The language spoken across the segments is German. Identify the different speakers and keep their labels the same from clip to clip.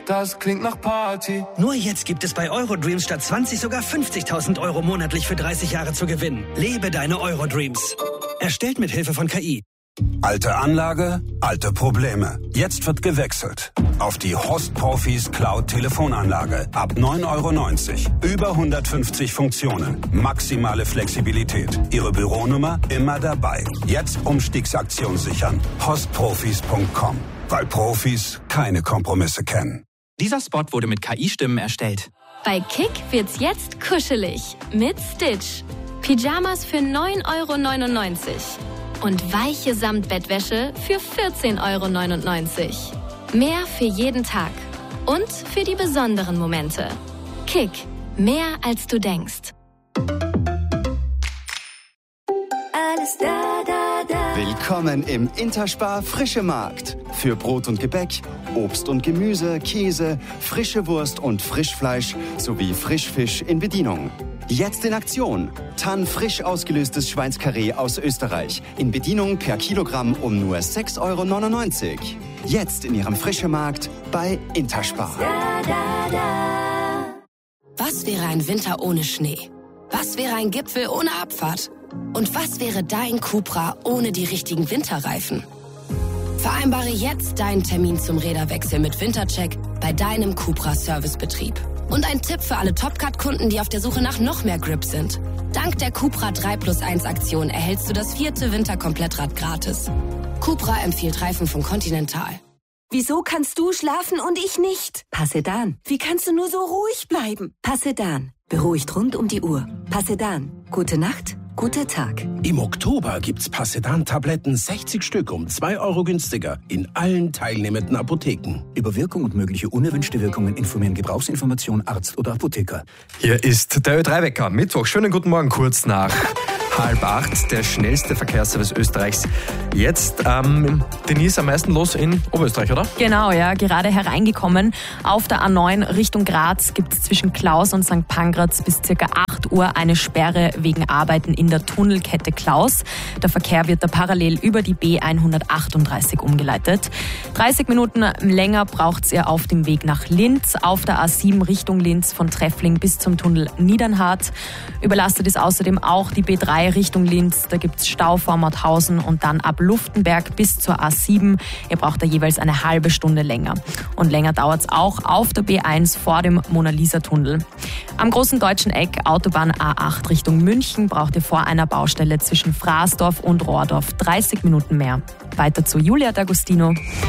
Speaker 1: Das klingt nach Party.
Speaker 2: Nur jetzt gibt es bei Eurodreams statt 20 sogar 50.000 Euro monatlich für 30 Jahre zu gewinnen. Lebe deine Eurodreams. Erstellt mit Hilfe von KI.
Speaker 3: Alte Anlage, alte Probleme. Jetzt wird gewechselt. Auf die Horst Profis Cloud Telefonanlage. Ab 9,90 €. Über 150 Funktionen. Maximale Flexibilität. Ihre Büronummer immer dabei. Jetzt Umstiegsaktion sichern. Horstprofis.com. Weil Profis keine Kompromisse kennen.
Speaker 4: Dieser Spot wurde mit KI-Stimmen erstellt.
Speaker 5: Bei Kick wird's jetzt kuschelig. Mit Stitch. Pyjamas für 9,99 € und weiche Samtbettwäsche für 14,99 €. Mehr für jeden Tag und für die besonderen Momente. Kick. Mehr als du denkst.
Speaker 6: Alles da, da, da. Willkommen im Interspar Frische Markt. Für Brot und Gebäck, Obst und Gemüse, Käse, frische Wurst und Frischfleisch sowie Frischfisch in Bedienung. Jetzt in Aktion. Tann frisch ausgelöstes Schweinskarree aus Österreich. In Bedienung per Kilogramm um nur 6,99 €. Jetzt in Ihrem Frische Markt bei Interspar.
Speaker 7: Was wäre ein Winter ohne Schnee? Was wäre ein Gipfel ohne Abfahrt? Und was wäre dein Cupra ohne die richtigen Winterreifen? Vereinbare jetzt deinen Termin zum Räderwechsel mit Wintercheck bei deinem Cupra Servicebetrieb. Und ein Tipp für alle Topcat-Kunden, die auf der Suche nach noch mehr Grip sind. Dank der Cupra 3+1 Aktion erhältst du das 4. Winterkomplettrad gratis. Cupra empfiehlt Reifen von Continental.
Speaker 8: Wieso kannst du schlafen und ich nicht? Passedan. Wie kannst du nur so ruhig bleiben? Passedan. Beruhigt rund um die Uhr. Passedan. Gute Nacht, guter Tag.
Speaker 9: Im Oktober gibt's Passedan-Tabletten 60 Stück um 2 € günstiger in allen teilnehmenden Apotheken.
Speaker 10: Über Wirkung und mögliche unerwünschte Wirkungen informieren Gebrauchsinformation Arzt oder Apotheker.
Speaker 11: Hier ist der Ö3-Wecker. Mittwoch. Schönen guten Morgen, kurz nach 7:30. Der schnellste Verkehrsservice Österreichs. Jetzt, Denise, am meisten los in Oberösterreich, oder?
Speaker 12: Genau, ja. Gerade hereingekommen. Auf der A9 Richtung Graz gibt es zwischen Klaus und St. Pankraz bis ca. 8 Uhr eine Sperre wegen Arbeiten in der Tunnelkette Klaus. Der Verkehr wird da parallel über die B138 umgeleitet. 30 Minuten länger braucht's ihr auf dem Weg nach Linz. Auf der A7 Richtung Linz von Treffling bis zum Tunnel Niedernhardt. Überlastet ist außerdem auch die B3 Richtung Linz. Da gibt's Stau vor Mauthausen und dann ab Luftenberg bis zur A7. Ihr braucht da jeweils eine halbe Stunde länger. Und länger dauert's auch auf der B1 vor dem Mona-Lisa-Tunnel. Am großen deutschen Eck, Autobahn A8 Richtung München, braucht ihr vor einer Baustelle zwischen Fraßdorf und Rohrdorf 30 Minuten mehr. Weiter zu Julia D'Agostino.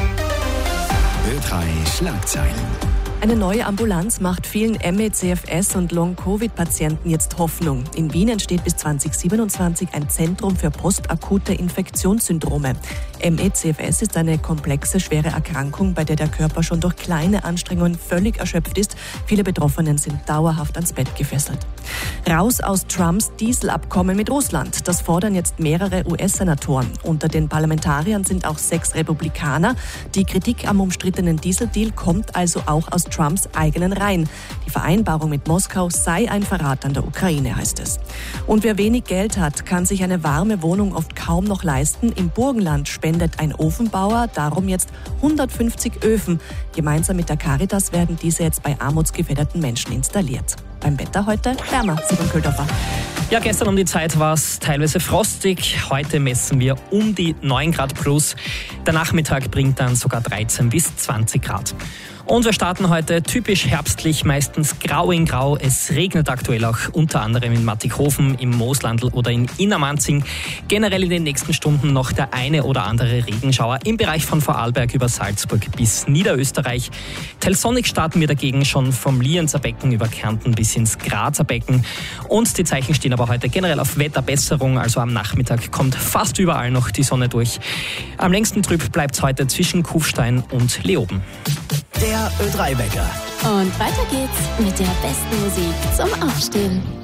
Speaker 13: Ö3 Schlagzeilen.
Speaker 14: Eine neue Ambulanz macht vielen ME, CFS und Long-Covid-Patienten jetzt Hoffnung. In Wien entsteht bis 2027 ein Zentrum für postakute Infektionssyndrome. ME, CFS ist eine komplexe, schwere Erkrankung, bei der der Körper schon durch kleine Anstrengungen völlig erschöpft ist. Viele Betroffenen sind dauerhaft ans Bett gefesselt. Raus aus Trumps Dieselabkommen mit Russland. Das fordern jetzt mehrere US-Senatoren. Unter den Parlamentariern sind auch 6 Republikaner. Die Kritik am umstrittenen Dieseldeal kommt also auch aus Trumps eigenen Reihen. Die Vereinbarung mit Moskau sei ein Verrat an der Ukraine, heißt es. Und wer wenig Geld hat, kann sich eine warme Wohnung oft kaum noch leisten. Im Burgenland spendet ein Ofenbauer darum jetzt 150 Öfen. Gemeinsam mit der Caritas werden diese jetzt bei armutsgefährdeten Menschen installiert. Beim Wetter heute wärmer, Simon Köldorfer.
Speaker 15: Ja, gestern um die Zeit war es teilweise frostig. Heute messen wir um die 9 Grad plus. Der Nachmittag bringt dann sogar 13 bis 20 Grad. Und wir starten heute typisch herbstlich, meistens grau in grau. Es regnet aktuell auch unter anderem in Mattighofen, im Mooslandl oder in Innermanzing. Generell in den nächsten Stunden noch der eine oder andere Regenschauer im Bereich von Vorarlberg über Salzburg bis Niederösterreich. Telsonnig starten wir dagegen schon vom Lienzer Becken über Kärnten bis ins Grazer Becken. Und die Zeichen stehen aber heute generell auf Wetterbesserung. Also am Nachmittag kommt fast überall noch die Sonne durch. Am längsten trüb bleibt es heute zwischen Kufstein und Leoben.
Speaker 13: Der Ö3-Wecker.
Speaker 5: Und weiter geht's mit der besten Musik zum Aufstehen.